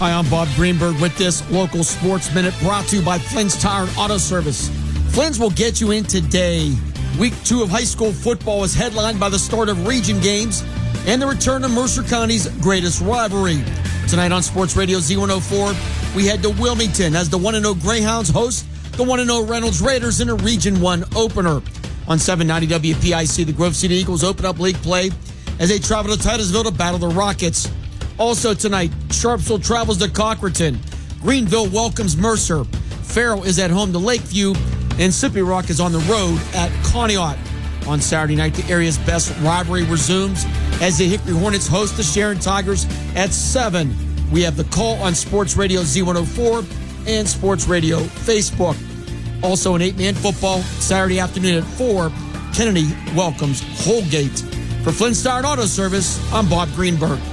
Hi, I'm Bob Greenberg with this local sports minute brought to you by Flynn's Tire and Auto Service. Flynn's will get you in today. Week 2 of high school football is headlined by the start of region games and the return of Mercer County's greatest rivalry. Tonight on Sports Radio Z104, we head to Wilmington as the 1-0 Greyhounds host the 1-0 Reynolds Raiders in a Region 1 opener. On 790 WPIC, the Grove City Eagles open up league play as they travel to Titusville to battle the Rockets. Also tonight, Sharpsville travels to Cochraton. Greenville welcomes Mercer. Farrell is at home to Lakeview. And Sippy Rock is on the road at Conneaut. On Saturday night, the area's best rivalry resumes as the Hickory Hornets host the Sharon Tigers at 7. We have the call on Sports Radio Z104 and Sports Radio Facebook. Also in 8-man football, Saturday afternoon at 4, Kennedy welcomes Holgate. For Flynn's Tire and Auto Service, I'm Bob Greenberg.